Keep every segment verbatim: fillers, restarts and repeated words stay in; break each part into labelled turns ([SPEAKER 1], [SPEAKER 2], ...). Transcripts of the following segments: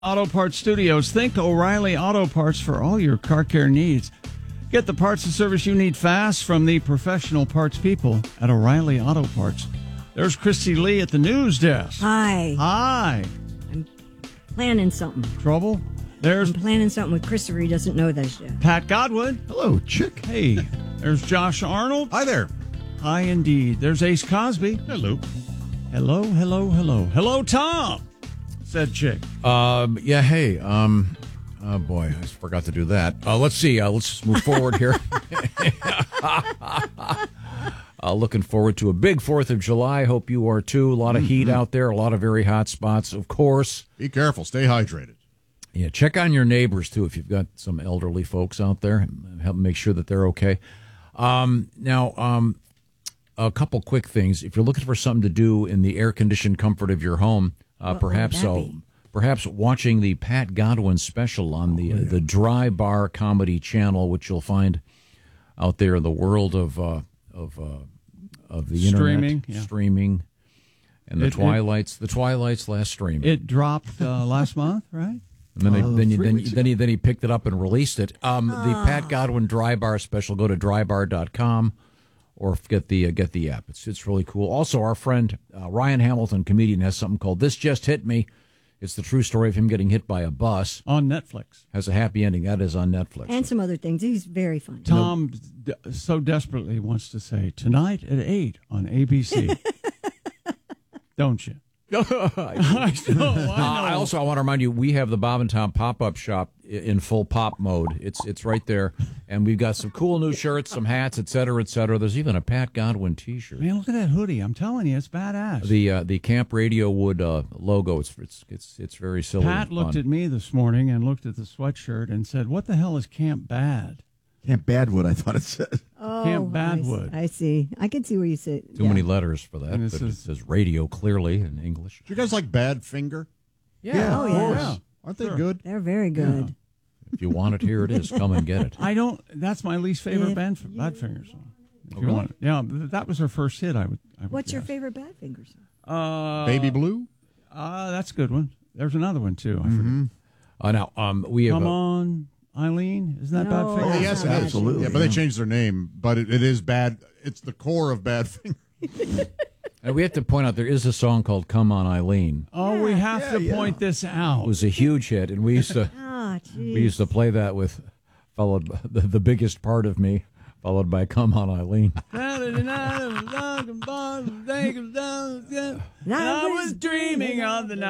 [SPEAKER 1] Auto Parts Studios. Think O'Reilly Auto Parts for all your car care needs. Get the parts and service you need fast from the professional parts people at O'Reilly Auto Parts. There's Christy Lee at the news desk.
[SPEAKER 2] Hi.
[SPEAKER 1] Hi.
[SPEAKER 2] I'm planning something.
[SPEAKER 1] Trouble? There's
[SPEAKER 2] I'm planning something with Christopher. He doesn't know this yet.
[SPEAKER 1] Pat Godwin.
[SPEAKER 3] Hello, chick.
[SPEAKER 1] Hey. There's Josh Arnold.
[SPEAKER 3] Hi there.
[SPEAKER 1] Hi, indeed. There's Ace Cosby.
[SPEAKER 3] Hello.
[SPEAKER 1] Hello, hello, hello. Hello, Tom, said Chick.
[SPEAKER 4] Um, yeah, hey, um, oh boy, I forgot to do that. Uh, let's see, uh, let's just move forward here. uh, looking forward to a big fourth of July. Hope you are too. A lot of heat out there, a lot of very hot spots, of course.
[SPEAKER 3] Be careful. Stay hydrated.
[SPEAKER 4] Yeah, check on your neighbors, too, if you've got some elderly folks out there. Help make sure that they're okay. Um, now, um, a couple quick things. If you're looking for something to do in the air-conditioned comfort of your home, uh, perhaps uh, perhaps watching the Pat Godwin special on the, oh, yeah. uh, the Dry Bar Comedy Channel, which you'll find out there in the world of uh, of uh, of the
[SPEAKER 1] streaming,
[SPEAKER 4] internet,
[SPEAKER 1] yeah.
[SPEAKER 4] streaming, and the
[SPEAKER 1] it,
[SPEAKER 4] Twilights. It, the Twilights last stream.
[SPEAKER 1] It dropped uh, last month, right?
[SPEAKER 4] And then, they,
[SPEAKER 3] uh,
[SPEAKER 4] then, you, then,
[SPEAKER 3] ago.
[SPEAKER 4] then, he, then he picked it up and released it. Um,
[SPEAKER 2] oh.
[SPEAKER 4] The Pat Godwin Dry Bar special, go to dry bar dot com or get the uh, get the app. It's it's really cool. Also, our friend uh, Ryan Hamilton, comedian, has something called This Just Hit Me. It's the true story of him getting hit by a bus.
[SPEAKER 1] On Netflix.
[SPEAKER 4] Has a happy ending. That is on Netflix.
[SPEAKER 2] And some other things. He's very funny.
[SPEAKER 1] Tom d- so desperately wants to say, tonight at eight on A B C. Don't you? I, know, I, know.
[SPEAKER 4] Uh, I also I want to remind you, we have the Bob and Tom pop-up shop in full pop mode. It's it's right there, and we've got some cool new shirts, some hats, et cetera, et cetera. There's even a Pat Godwin T-shirt.
[SPEAKER 1] Man, look at that hoodie! I'm telling you, it's badass.
[SPEAKER 4] The uh, the Camp Radio Wood uh, logo. It's it's it's it's very silly.
[SPEAKER 1] Pat looked at me this morning and looked at the sweatshirt and said, "What the hell is Camp Bad?"
[SPEAKER 3] Camp Badwood, I thought it said.
[SPEAKER 2] Oh,
[SPEAKER 1] Camp Badwood.
[SPEAKER 2] I, I see. I can see where you sit.
[SPEAKER 4] Too
[SPEAKER 2] yeah.
[SPEAKER 4] many letters for that.
[SPEAKER 1] And
[SPEAKER 4] But
[SPEAKER 1] it
[SPEAKER 4] it
[SPEAKER 1] says-
[SPEAKER 4] says radio clearly in English.
[SPEAKER 3] Do you guys like Badfinger?
[SPEAKER 4] Yeah,
[SPEAKER 2] Oh,
[SPEAKER 4] of
[SPEAKER 2] yeah.
[SPEAKER 4] course.
[SPEAKER 1] Yeah.
[SPEAKER 3] Aren't they
[SPEAKER 1] Sure.
[SPEAKER 3] good?
[SPEAKER 2] They're very good.
[SPEAKER 4] If you want it, here it is. Come and get it.
[SPEAKER 1] I don't. That's my least favorite
[SPEAKER 2] If
[SPEAKER 1] band,
[SPEAKER 2] you
[SPEAKER 1] Badfinger song. If you
[SPEAKER 4] really?
[SPEAKER 1] want it. Yeah, th- that was her first hit. I would. I would
[SPEAKER 2] What's your
[SPEAKER 1] guess.
[SPEAKER 2] favorite Badfinger song?
[SPEAKER 1] Uh,
[SPEAKER 3] Baby Blue?
[SPEAKER 1] Uh, that's a good one. There's another one too. I forget.
[SPEAKER 4] Uh, now, um, we have
[SPEAKER 1] Come
[SPEAKER 4] a,
[SPEAKER 1] on, Eileen. Isn't that
[SPEAKER 2] No.
[SPEAKER 1] Badfinger?
[SPEAKER 3] Oh,
[SPEAKER 2] That's
[SPEAKER 3] yes, it
[SPEAKER 2] not
[SPEAKER 3] is.
[SPEAKER 2] Absolutely,
[SPEAKER 3] Yeah, but they changed their name, but it, it is bad. It's the core of Badfinger.
[SPEAKER 4] and we have to point out there is a song called "Come On, Eileen."
[SPEAKER 1] Oh, we have
[SPEAKER 3] Yeah,
[SPEAKER 1] to
[SPEAKER 3] yeah.
[SPEAKER 1] point this
[SPEAKER 4] It
[SPEAKER 1] out.
[SPEAKER 4] was a huge hit, and we used to
[SPEAKER 2] Ah, jeez.
[SPEAKER 4] we used to play that with followed by the, the biggest part of me, followed by "Come On, Eileen."
[SPEAKER 1] And I was dreaming of the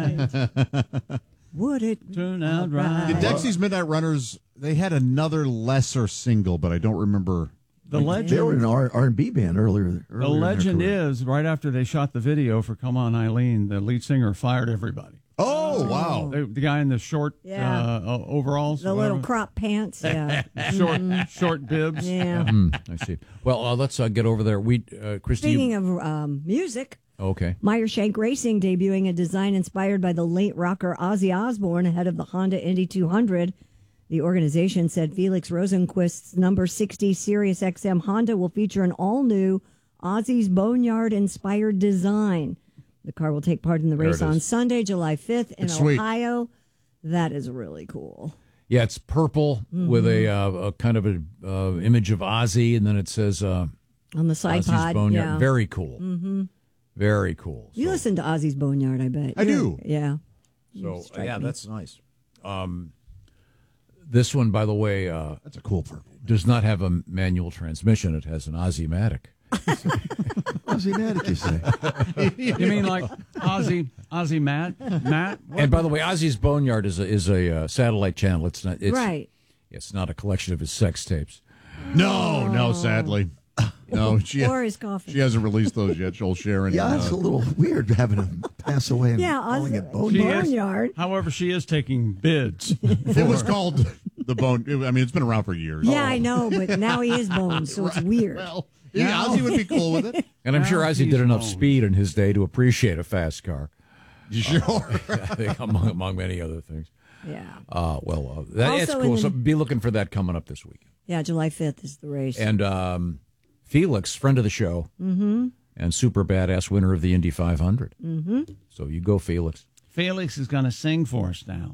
[SPEAKER 1] night.
[SPEAKER 2] Would it
[SPEAKER 1] Turn out right.
[SPEAKER 3] The Dexys Midnight Runners, they had another lesser single, but I don't remember.
[SPEAKER 1] The
[SPEAKER 5] They
[SPEAKER 1] legend.
[SPEAKER 5] were an R and B band earlier.
[SPEAKER 1] The legend is right after they shot the video for "Come On, Eileen," the lead singer fired everybody.
[SPEAKER 3] Oh, wow.
[SPEAKER 1] The, the guy in the short
[SPEAKER 2] Yeah.
[SPEAKER 1] uh, overalls,
[SPEAKER 2] the little
[SPEAKER 1] whatever.
[SPEAKER 2] crop pants? Yeah.
[SPEAKER 1] short short bibs.
[SPEAKER 2] Yeah.
[SPEAKER 4] Hmm, I see. Well, uh, let's uh, get over there. We, uh, Christy.
[SPEAKER 2] Speaking
[SPEAKER 4] you-
[SPEAKER 2] of um, music,
[SPEAKER 4] okay.
[SPEAKER 2] Meyer Shank Racing debuting a design inspired by the late rocker Ozzy Osbourne ahead of the Honda Indy two hundred. The organization said Felix Rosenquist's number sixty Sirius X M Honda will feature an all-new Ozzy's Boneyard-inspired design. The car will take part in the
[SPEAKER 4] There
[SPEAKER 2] race
[SPEAKER 4] it
[SPEAKER 2] on
[SPEAKER 4] is.
[SPEAKER 2] Sunday, July fifth in
[SPEAKER 3] It's sweet.
[SPEAKER 2] Ohio. That is really cool.
[SPEAKER 4] Yeah, it's purple
[SPEAKER 2] Mm-hmm.
[SPEAKER 4] with a, uh, a kind of a uh, image of Ozzy, and then it says uh,
[SPEAKER 2] On the side
[SPEAKER 4] Ozzy's
[SPEAKER 2] pod,
[SPEAKER 4] Boneyard.
[SPEAKER 2] yeah.
[SPEAKER 4] Very cool. Mm-hmm. Very cool.
[SPEAKER 2] You
[SPEAKER 4] So-
[SPEAKER 2] listen to Ozzy's Boneyard, I bet.
[SPEAKER 3] I
[SPEAKER 2] You're-
[SPEAKER 3] do.
[SPEAKER 2] Yeah.
[SPEAKER 4] So
[SPEAKER 2] strike
[SPEAKER 4] yeah,
[SPEAKER 2] me.
[SPEAKER 4] that's nice. Um, this one, by the way, uh,
[SPEAKER 3] That's a cool purple.
[SPEAKER 4] does not have a manual transmission. It has an Ozzy-matic.
[SPEAKER 5] Ozzy-matic, you say?
[SPEAKER 1] You mean like Ozzy, Ozzy Matt, Matt? What?
[SPEAKER 4] And by the way, Ozzy's Boneyard is a, is a uh, satellite channel. It's not. It's,
[SPEAKER 2] Right.
[SPEAKER 4] It's not a collection of his sex tapes.
[SPEAKER 3] No, no, sadly. No, she,
[SPEAKER 2] Or his coffee.
[SPEAKER 3] she hasn't released those yet. Joel Sharon.
[SPEAKER 5] Yeah,
[SPEAKER 3] and,
[SPEAKER 5] it's
[SPEAKER 3] uh,
[SPEAKER 5] a little weird having him pass away and
[SPEAKER 2] Yeah,
[SPEAKER 5] calling
[SPEAKER 2] Ozzy-
[SPEAKER 5] it bone.
[SPEAKER 1] She
[SPEAKER 2] Boneyard.
[SPEAKER 1] is-
[SPEAKER 2] Boneyard.
[SPEAKER 1] however, she is taking bids.
[SPEAKER 3] it was called the Bone. I mean, it's been around for years.
[SPEAKER 2] Yeah, I know, but now he is Bones, so it's weird.
[SPEAKER 3] Well, yeah, Ozzy would be cool with it.
[SPEAKER 4] And I'm sure
[SPEAKER 1] Well,
[SPEAKER 4] Ozzy
[SPEAKER 1] he's
[SPEAKER 4] did enough
[SPEAKER 1] known.
[SPEAKER 4] speed in his day to appreciate a fast car.
[SPEAKER 3] You sure?
[SPEAKER 4] I think among among many other things.
[SPEAKER 2] Yeah.
[SPEAKER 4] Uh, well, uh, that,
[SPEAKER 2] Also
[SPEAKER 4] it's
[SPEAKER 2] in
[SPEAKER 4] cool.
[SPEAKER 2] the-
[SPEAKER 4] So be looking for that coming up this week.
[SPEAKER 2] Yeah, July fifth is the race.
[SPEAKER 4] And um, Felix, friend of the show, mm-hmm. and super badass winner of the Indy five hundred. Mm-hmm. So you go, Felix.
[SPEAKER 1] Felix is going to sing for us now.